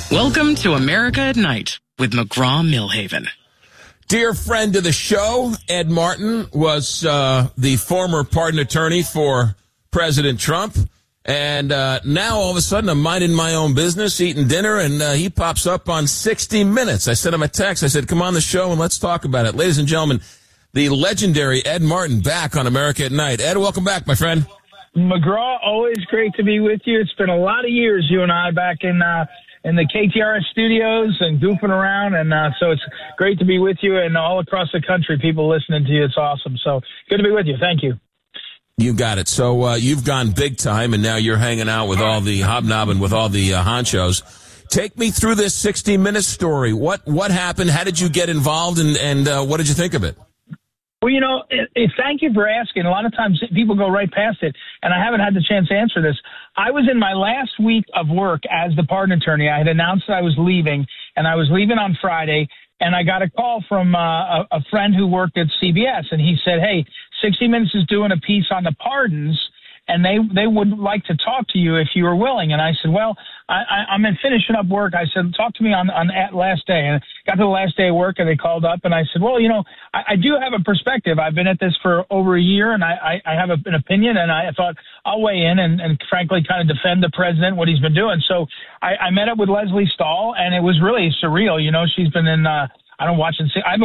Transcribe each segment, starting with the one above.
Welcome to America at Night with McGraw-Milhaven. Dear friend of the show, Ed Martin was the former pardon attorney for President Trump. And now, all of a sudden, I'm minding my own business, eating dinner, and he pops up on 60 Minutes. I sent him a text. I said, come on the show and let's talk about it. Ladies and gentlemen, the legendary Ed Martin back on America at Night. Ed, welcome back, my friend. McGraw, always great to be with you. It's been a lot of years, you and I, back in the KTRS studios and goofing around. And so it's great to be with you, and all across the country, people listening to you. It's awesome. So good to be with you. Thank you. You got it. So you've gone big time, and now you're hanging out with all the hobnobbing with all the honchos. Take me through this 60 Minutes story. What happened? How did you get involved, and what did you think of it? Well, you know, thank you for asking. A lot of times people go right past it, and I haven't had the chance to answer this. I was in my last week of work as the pardon attorney. I had announced that I was leaving, and I was leaving on Friday, and I got a call from a friend who worked at CBS, and he said, hey, 60 Minutes is doing a piece on the pardons, and they would like to talk to you if you were willing. And I said, well, I'm in finishing up work. I said, talk to me on that last day. And got to the last day of work, and they called up, and I said, well, you know, I do have a perspective. I've been at this for over a year, and I have an opinion, and I thought I'll weigh in and frankly kind of defend the president, what he's been doing. So I met up with Leslie Stahl, and it was really surreal. You know, she's been in I've been watching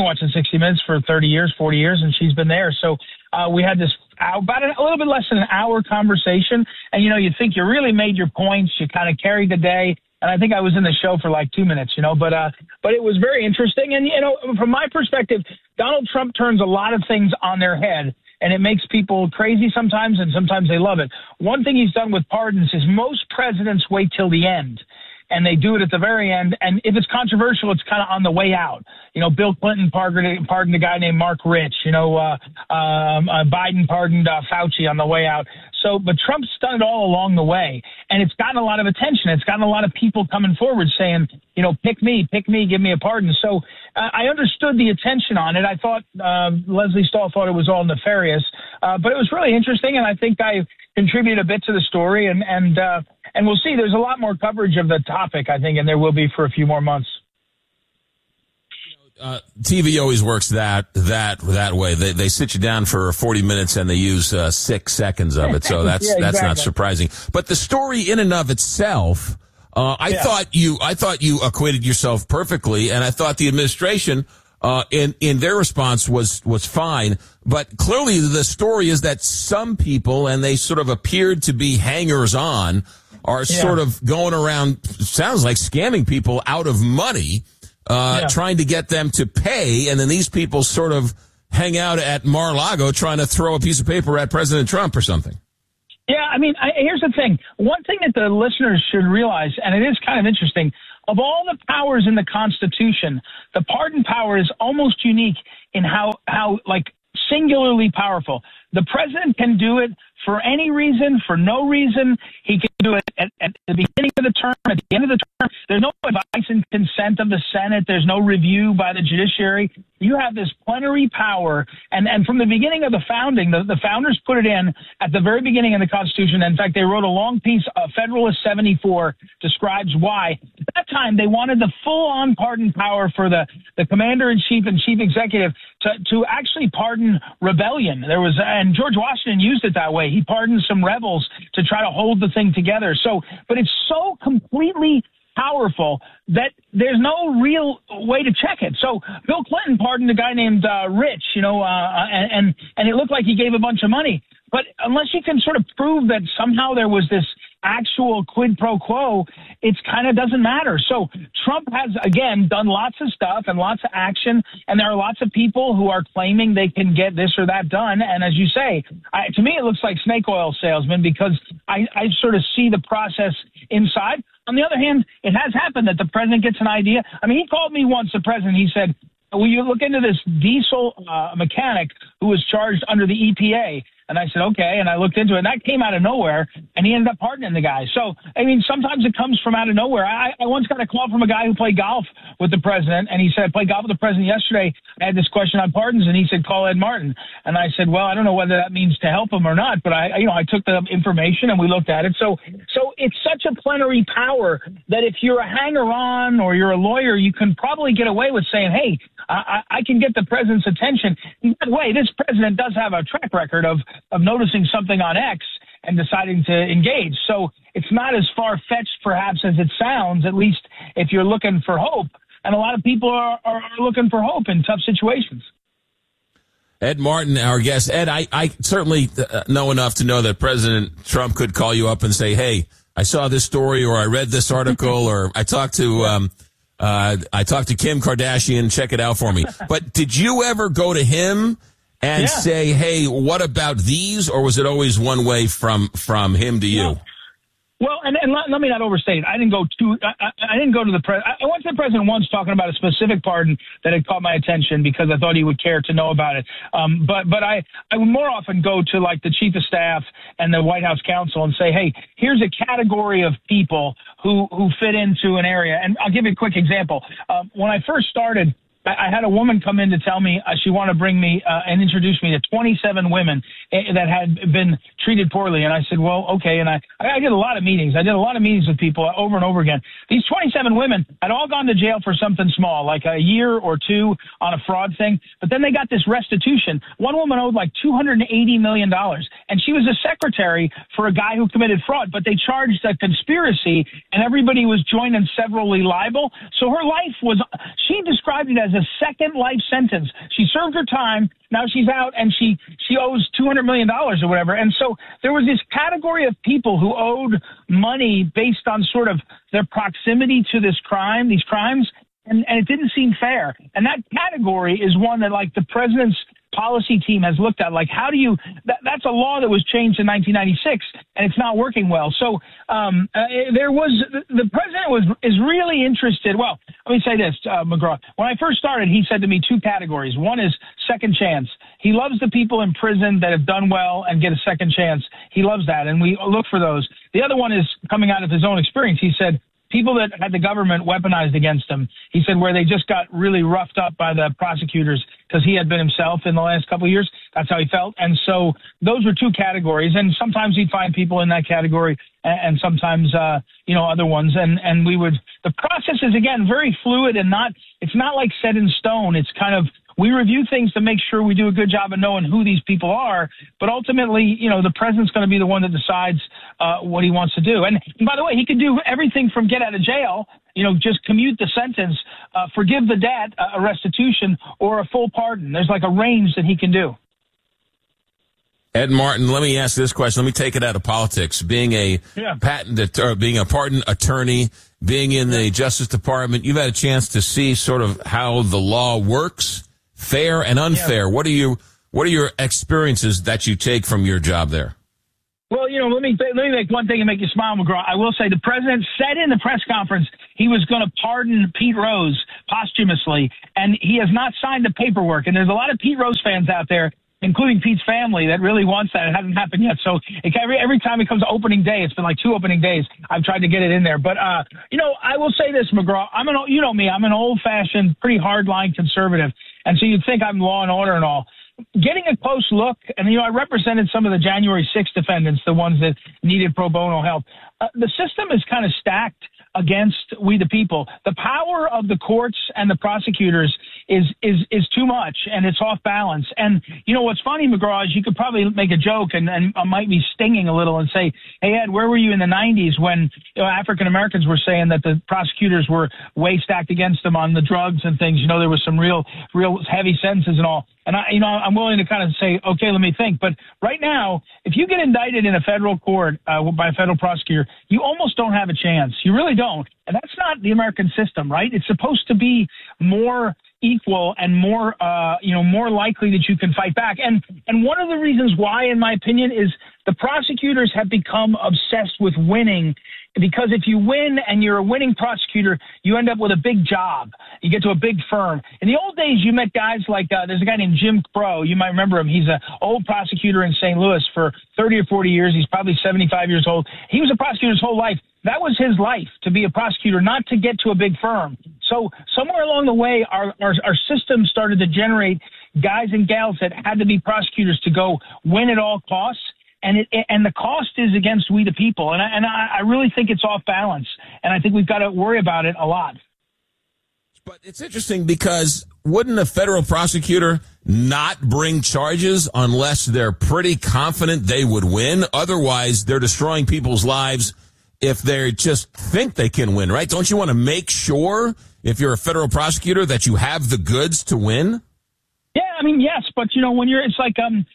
60 Minutes for 30 years, 40 years, and she's been there. So we had this about a little bit less than an hour conversation. And, you know, you think you really made your points. You kind of carried the day. And I think I was in the show for like 2 minutes, you know, but it was very interesting. And, you know, from my perspective, Donald Trump turns a lot of things on their head, and it makes people crazy sometimes, and sometimes they love it. One thing he's done with pardons is most presidents wait till the end, and they do it at the very end. And if it's controversial, it's kind of on the way out. You know, Bill Clinton pardoned a guy named Mark Rich. You know, Biden pardoned Fauci on the way out. So, but Trump's done it all along the way, and it's gotten a lot of attention. It's gotten a lot of people coming forward saying, you know, pick me, give me a pardon. So I understood the attention on it. I thought Leslie Stahl thought it was all nefarious, but it was really interesting, and I think I contributed a bit to the story, and we'll see. There's a lot more coverage of the topic, I think, and there will be for a few more months. TV always works that way. They sit you down for 40 minutes and they use 6 seconds of it, so that's yeah, exactly. That's not surprising. But the story in and of itself, I thought you acquitted yourself perfectly, and I thought the administration in their response was fine. But clearly, the story is that some people, and they sort of appeared to be hangers on, are sort of going around, sounds like scamming people out of money. Trying to get them to pay, and then these people sort of hang out at Mar-a-Lago trying to throw a piece of paper at President Trump or something. Yeah, I mean, here's the thing. One thing that the listeners should realize, and it is kind of interesting, of all the powers in the Constitution, the pardon power is almost unique in how like singularly powerful. The president can do it for any reason, for no reason. He can do it at the beginning of the term, at the end of the term. There's no advice and consent of the Senate. There's no review by the judiciary. You have this plenary power. And from the beginning of the founding, the founders put it in at the very beginning of the Constitution. In fact, they wrote a long piece, Federalist 74, describes why. At that time, they wanted the full-on pardon power for the commander-in-chief and chief executive to actually pardon rebellion. And George Washington used it that way. He pardoned some rebels to try to hold the thing together. So, but it's so completely powerful that there's no real way to check it. So Bill Clinton pardoned a guy named Rich, you know, and it looked like he gave a bunch of money. But unless you can sort of prove that somehow there was this actual quid pro quo, it kind of doesn't matter. So Trump has, again, done lots of stuff and lots of action, and there are lots of people who are claiming they can get this or that done. And as you say, to me, it looks like snake oil salesman, because I sort of see the process inside. On the other hand, it has happened that the president gets an idea. I mean, he called me once, the president, he said, will you look into this diesel mechanic who was charged under the EPA? And I said, okay. And I looked into it, and that came out of nowhere, and he ended up pardoning the guy. So, I mean, sometimes it comes from out of nowhere. I once got a call from a guy who played golf with the president, and he said, I played golf with the president yesterday. I had this question on pardons, and he said, call Ed Martin. And I said, well, I don't know whether that means to help him or not, but I took the information and we looked at it. So it's such a plenary power that if you're a hanger-on or you're a lawyer, you can probably get away with saying, hey, I can get the president's attention. By the way, this president does have a track record of noticing something on X and deciding to engage. So it's not as far-fetched, perhaps, as it sounds, at least if you're looking for hope. And a lot of people are looking for hope in tough situations. Ed Martin, our guest. Ed, I certainly know enough to know that President Trump could call you up and say, hey, I saw this story, or I read this article, or I talked to Kim Kardashian, check it out for me. But did you ever go to him and say, hey, what about these? Or was it always one way from him to you? No. Well, and let me not overstate it. I didn't go to the president. I went to the president once talking about a specific pardon that had caught my attention because I thought he would care to know about it. But I would more often go to like the chief of staff and the White House counsel and say, hey, here's a category of people who fit into an area. And I'll give you a quick example. When I first started, I had a woman come in to tell me she wanted to bring me and introduce me to 27 women that had been treated poorly. And I said, well, okay. And I did a lot of meetings. I did a lot of meetings with people over and over again. These 27 women had all gone to jail for something small, like a year or two on a fraud thing. But then they got this restitution. One woman owed like $280 million. And she was a secretary for a guy who committed fraud. But they charged a conspiracy, and everybody was joined and severally liable. So her life was, she described it as a second life sentence. She served her time. Now she's out, and she owes $200 million or whatever. And so there was this category of people who owed money based on sort of their proximity to these crimes, and it didn't seem fair. And that category is one that, like, the president's policy team has looked at, like, how do you that's a law that was changed in 1996, and it's not working well. So the president is really interested. Well, let me say this, McGraw. When I first started, he said to me two categories. One is second chance. He loves the people in prison that have done well and get a second chance. He loves that, and we look for those. The other one is coming out of his own experience. He said, people that had the government weaponized against them, he said, where they just got really roughed up by the prosecutors because he had been himself in the last couple of years. That's how he felt. And so those were two categories. And sometimes he'd find people in that category and sometimes, other ones. And the process is, again, very fluid and it's not like set in stone. It's kind of, we review things to make sure we do a good job of knowing who these people are. But ultimately, the president's going to be the one that decides what he wants to do. And by the way, he could do everything from get out of jail, just commute the sentence, forgive the debt, a restitution, or a full pardon. There's like a range that he can do. Ed Martin, let me ask this question. Let me take it out of politics. Being a being a pardon attorney, being in the Justice Department, you've had a chance to see sort of how the law works, fair and unfair. Yeah. What are your experiences that you take from your job there? Well, let me make one thing and make you smile, McGraw. I will say the president said in the press conference he was going to pardon Pete Rose posthumously, and he has not signed the paperwork. And there's a lot of Pete Rose fans out there, including Pete's family, that really wants that. It hasn't happened yet. So every time it comes to opening day, it's been like 2 opening days, I've tried to get it in there. But, I will say this, McGraw. I'm an old-fashioned, pretty hard-line conservative. And so you'd think I'm law and order and all. Getting a close look, and, I represented some of the January 6th defendants, the ones that needed pro bono help. The system is kind of stacked against we the people. The power of the courts and the prosecutors is too much, and it's off balance. And what's funny, McGraw, is you could probably make a joke and I might be stinging a little and say, hey, Ed, where were you in the 90s when African Americans were saying that the prosecutors were way stacked against them on the drugs and things? There was some real heavy sentences and all. And I'm willing to kind of say, okay, let me think. But right now, if you get indicted in a federal court by a federal prosecutor, you almost don't have a chance. You really don't. And that's not the American system, right? It's supposed to be more equal and more likely that you can fight back. And one of the reasons why, in my opinion, is the prosecutors have become obsessed with winning because if you win and you're a winning prosecutor, you end up with a big job. You get to a big firm. In the old days, you met guys like there's a guy named Jim Crow. You might remember him. He's an old prosecutor in St. Louis for 30 or 40 years. He's probably 75 years old. He was a prosecutor his whole life. That was his life, to be a prosecutor, not to get to a big firm. So somewhere along the way, our system started to generate guys and gals that had to be prosecutors to go win at all costs. And the cost is against we the people. And I really think it's off balance. And I think we've got to worry about it a lot. But it's interesting because wouldn't a federal prosecutor not bring charges unless they're pretty confident they would win? Otherwise, they're destroying people's lives if they just think they can win, right? Don't you want to make sure, if you're a federal prosecutor, that you have the goods to win? Yeah, I mean, yes. But, when it's like playing,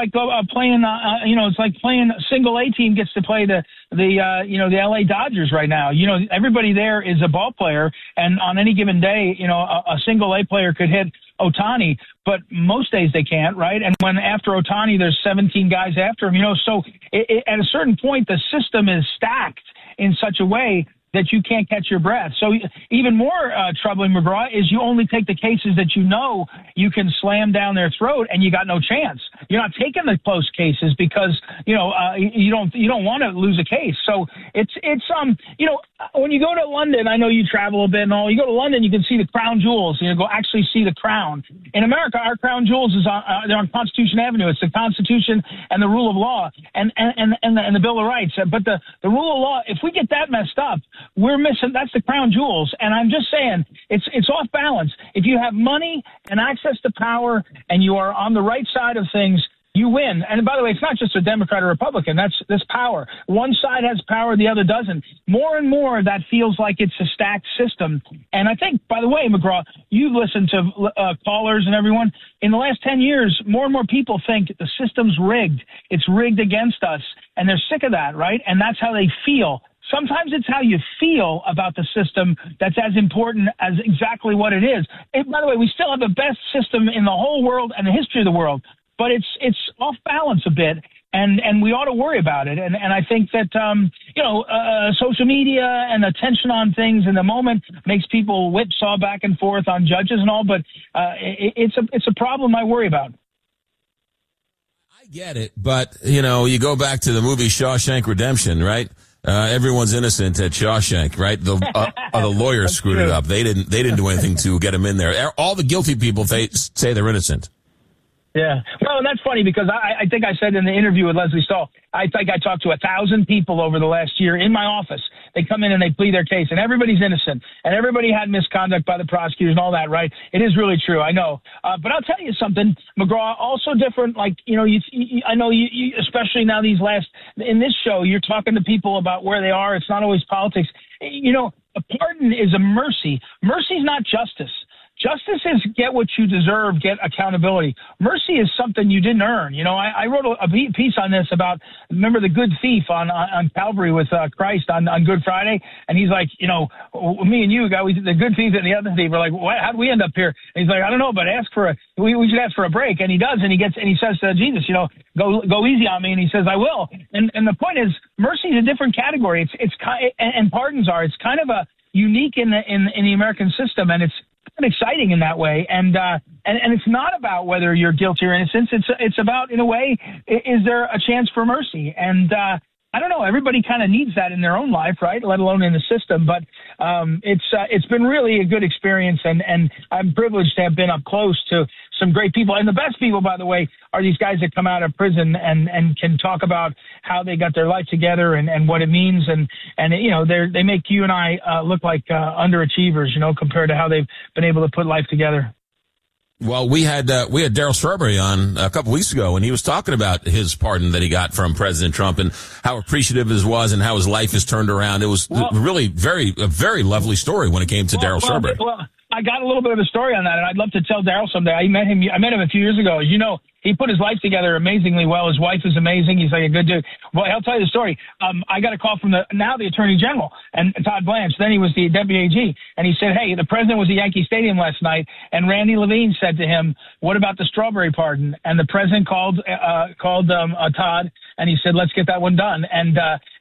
it's like playing a single A team gets to play the LA Dodgers right now. Everybody there is a ball player, and on any given day, a single A player could hit Ohtani, but most days they can't, right? And when after Ohtani, there's 17 guys after him, so at a certain point, the system is stacked in such a way that you can't catch your breath. So even more troubling, McGraw, is you only take the cases that you can slam down their throat, and you got no chance. You're not taking the close cases because you don't want to lose a case. So it's when you go to London, I know you travel a bit and all. You go to London, you can see the crown jewels. Go actually see the crown. In America, our crown jewels they're on Constitution Avenue. It's the Constitution and the rule of law and the Bill of Rights. But the rule of law, if we get that messed up, we're missing. That's the crown jewels. And I'm just saying it's off balance. If you have money and access to power and you are on the right side of things, you win. And by the way, it's not just a Democrat or Republican. That's power. One side has power, the other doesn't. More and more, that feels like it's a stacked system. And I think, by the way, McGraw, you've listened to callers and everyone. In the last 10 years, more and more people think the system's rigged. It's rigged against us. And they're sick of that, right? And that's how they feel. Sometimes it's how you feel about the system that's as important as exactly what it is. By the way, we still have the best system in the whole world and the history of the world, but it's off balance a bit, and we ought to worry about it. And I think that social media and attention on things in the moment makes people whipsaw back and forth on judges and all, but it's a problem I worry about. I get it, but you go back to the movie Shawshank Redemption, right? Everyone's innocent at Shawshank, right? The lawyers screwed it up. They didn't do anything to get him in there. All the guilty people, they say they're innocent. Yeah. Well, and that's funny because I think I said in the interview with Leslie Stahl, I think I talked to 1,000 people over the last year in my office. They come in and they plead their case, and everybody's innocent, and everybody had misconduct by the prosecutors and all that, right? It is really true, I know. But I'll tell you something, McGraw, also different, like, I know you, especially now in this show, you're talking to people about where they are. It's not always politics. A pardon is a mercy. Mercy is not justice. Justice is get what you deserve, get accountability. Mercy is something you didn't earn. I wrote a piece on this about, remember the good thief on Calvary with Christ on Good Friday? And he's like, me and you, the good thief and the other thief are like, how do we end up here? And he's like, I don't know, but we should ask for a break. And he does, and he says to Jesus, go easy on me. And he says, I will. And the point is, mercy is a different category. And pardons are. It's kind of a unique in the American system, and it's exciting in that way, and it's not about whether you're guilty or innocent. It's about, in a way, is there a chance for mercy? And I don't know. Everybody kind of needs that in their own life, right? Let alone in the system. But it's been really a good experience, and I'm privileged to have been up close to some great people. And the best people, by the way, are these guys that come out of prison and can talk about how they got their life together and what it means. And they make you and I look like underachievers, compared to how they've been able to put life together. Well, we had Darryl Strawberry on a couple weeks ago, and he was talking about his pardon that he got from President Trump and how appreciative his was and how his life has turned around. It was really a very lovely story when it came to Darryl Strawberry. Well, I got a little bit of a story on that, and I'd love to tell Darryl someday. I met him a few years ago. He put his life together amazingly well. His wife is amazing. He's like a good dude. Well, I'll tell you the story. I got a call from the Attorney General, and Todd Blanche. Then he was the Deputy AG, and he said, hey, the president was at Yankee Stadium last night, and Randy Levine said to him, what about the Strawberry pardon? And the president called Todd, and he said, let's get that one done. And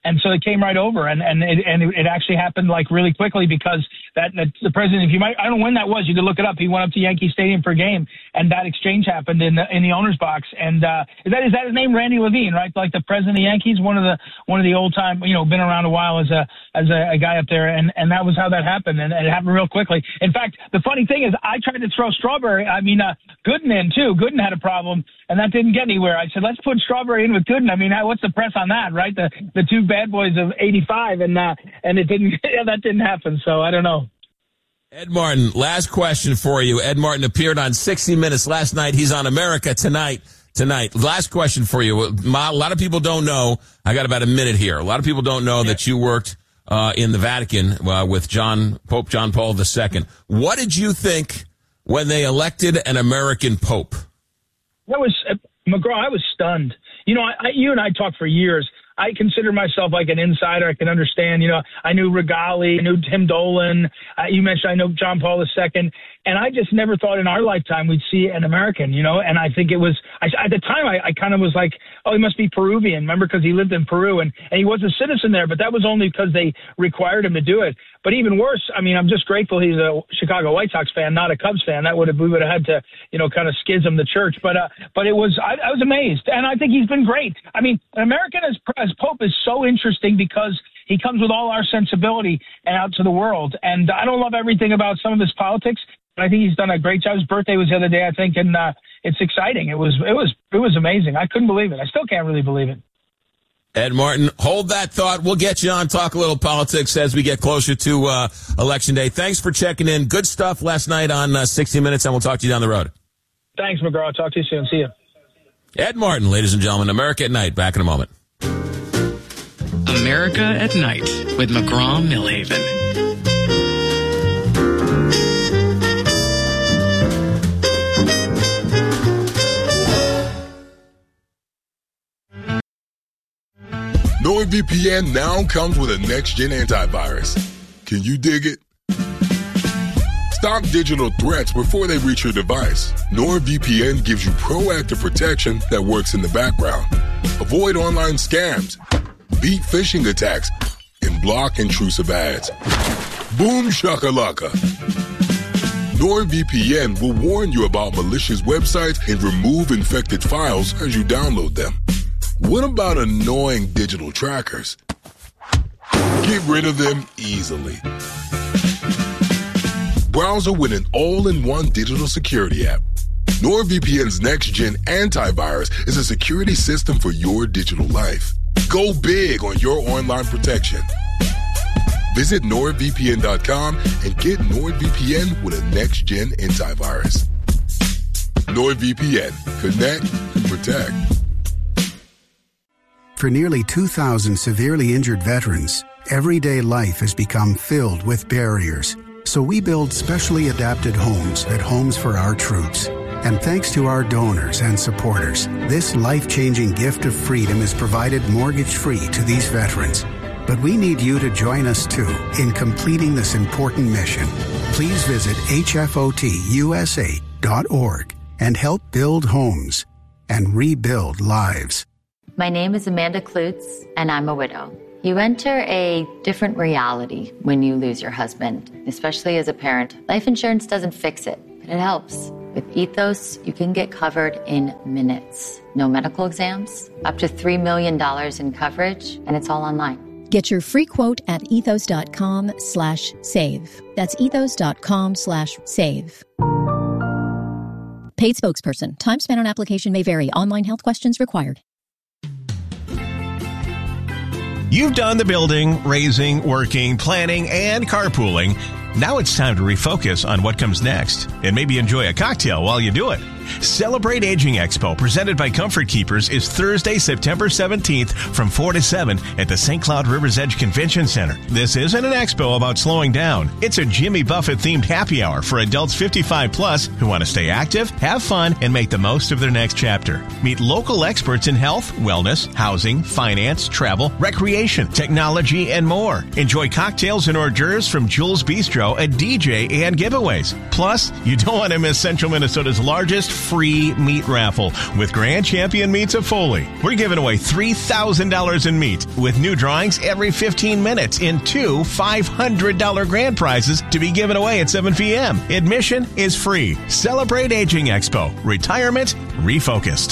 And so it came right over, and it actually happened like really quickly because that the president, I don't know when that was. You could look it up. He went up to Yankee Stadium for a game, and that exchange happened in the owner's box. And is that his name, Randy Levine, right? Like the president of the Yankees, one of the old time, been around a while as a guy up there, and that was how that happened, and it happened real quickly. In fact, the funny thing is, I tried to throw Gooden in too. Gooden had a problem, and that didn't get anywhere. I said, let's put Strawberry in with Gooden. I mean, what's the press on that, right? The two bad boys of '85, and it didn't. That didn't happen. So I don't know. Ed Martin, last question for you. Ed Martin appeared on 60 Minutes last night. He's on America Tonight. Last question for you. A lot of people don't know. I got about a minute here. A lot of people don't know that you worked in the Vatican with Pope John Paul II. What did you think when they elected an American pope? That was McGraw. I was stunned. You and I talked for years. I consider myself like an insider. I can understand. I knew Regali, I knew Tim Dolan. You mentioned I know John Paul II. And I just never thought in our lifetime we'd see an American, And I think it was, at the time, I kind of was like, oh, he must be Peruvian. Remember, because he lived in Peru and he was a citizen there, but that was only because they required him to do it. But even worse, I'm just grateful he's a Chicago White Sox fan, not a Cubs fan. We would have had to, kind of schism the church. But it was, I was amazed. And I think he's been great. An American as Pope is so interesting because he comes with all our sensibility and out to the world. And I don't love everything about some of his politics, but I think he's done a great job. His birthday was the other day, I think, and it's exciting. It was amazing. I couldn't believe it. I still can't really believe it. Ed Martin, hold that thought. We'll get you on, talk a little politics as we get closer to Election Day. Thanks for checking in. Good stuff last night on 60 Minutes, and we'll talk to you down the road. Thanks, McGraw. I'll talk to you soon. See you. Ed Martin, ladies and gentlemen, America at Night. Back in a moment. America at Night with McGraw-Milhaven. NordVPN now comes with a next-gen antivirus. Can you dig it? Stop digital threats before they reach your device. NordVPN gives you proactive protection that works in the background. Avoid online scams, beat phishing attacks, and block intrusive ads. Boom shakalaka. NordVPN will warn you about malicious websites and remove infected files as you download them. What about annoying digital trackers? Get rid of them easily. Browser with an all-in-one digital security app. NordVPN's next-gen antivirus is a security system for your digital life. Go big on your online protection. Visit NordVPN.com and get NordVPN with a next-gen antivirus. NordVPN. Connect and protect. For nearly 2,000 severely injured veterans, everyday life has become filled with barriers. So we build specially adapted homes at Homes for Our Troops. And thanks to our donors and supporters, this life-changing gift of freedom is provided mortgage-free to these veterans. But we need you to join us, too, in completing this important mission. Please visit hfotusa.org and help build homes and rebuild lives. My name is Amanda Klutz, and I'm a widow. You enter a different reality when you lose your husband, especially as a parent. Life insurance doesn't fix it, but it helps. With Ethos, you can get covered in minutes. No medical exams, up to $3 million in coverage, and it's all online. Get your free quote at ethos.com/save. That's ethos.com/save. Paid spokesperson. Time spent on application may vary. Online health questions required. You've done the building, raising, working, planning, and carpooling. Now it's time to refocus on what comes next and maybe enjoy a cocktail while you do it. Celebrate Aging Expo, presented by Comfort Keepers, is Thursday, September 17th from 4 to 7 at the St. Cloud River's Edge Convention Center. This isn't an expo about slowing down. It's a Jimmy Buffett-themed happy hour for adults 55 plus who want to stay active, have fun, and make the most of their next chapter. Meet local experts in health, wellness, housing, finance, travel, recreation, technology, and more. Enjoy cocktails and hors d'oeuvres from Jules Bistro show, a DJ, and giveaways. Plus, you don't want to miss Central Minnesota's largest free meat raffle with Grand Champion Meats of Foley. We're giving away $3,000 in meat with new drawings every 15 minutes in 2 $500 grand prizes to be given away at 7 p.m. Admission is free. Celebrate Aging Expo. Retirement refocused.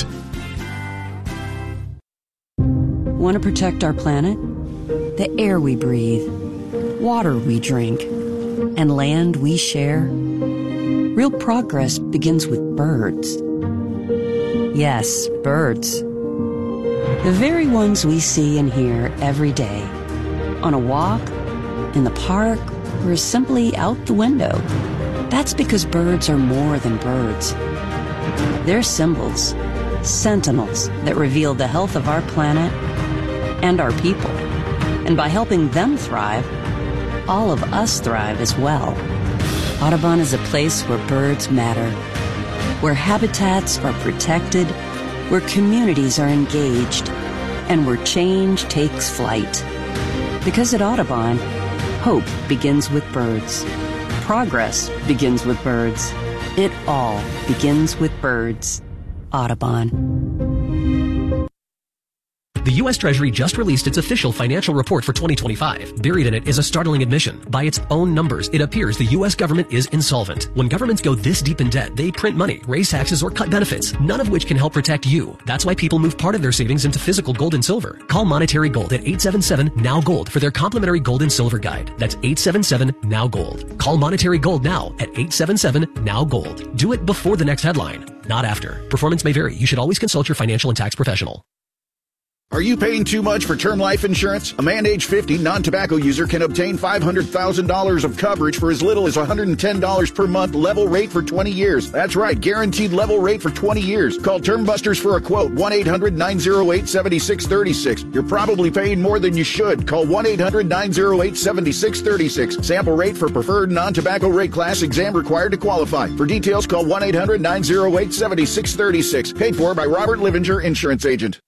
Want to protect our planet? The air we breathe, water we drink, and land we share? Real progress begins with birds. Yes, birds. The very ones we see and hear every day. On a walk, in the park, or simply out the window. That's because birds are more than birds. They're symbols, sentinels that reveal the health of our planet and our people. And by helping them thrive, all of us thrive as well. Audubon is a place where birds matter, where habitats are protected, where communities are engaged, and where change takes flight. Because at Audubon, hope begins with birds. Progress begins with birds. It all begins with birds. Audubon. The U.S. Treasury just released its official financial report for 2025. Buried in it is a startling admission. By its own numbers, it appears the U.S. government is insolvent. When governments go this deep in debt, they print money, raise taxes, or cut benefits, none of which can help protect you. That's why people move part of their savings into physical gold and silver. Call Monetary Gold at 877-NOW-GOLD for their complimentary gold and silver guide. That's 877-NOW-GOLD. Call Monetary Gold now at 877-NOW-GOLD. Do it before the next headline, not after. Performance may vary. You should always consult your financial and tax professional. Are you paying too much for term life insurance? A man age 50 non-tobacco user can obtain $500,000 of coverage for as little as $110 per month, level rate for 20 years. That's right, guaranteed level rate for 20 years. Call Term Busters for a quote, 1-800-908-7636. You're probably paying more than you should. Call 1-800-908-7636. Sample rate for preferred non-tobacco rate class, exam required to qualify. For details, call 1-800-908-7636. Paid for by Robert Livinger, Insurance Agent.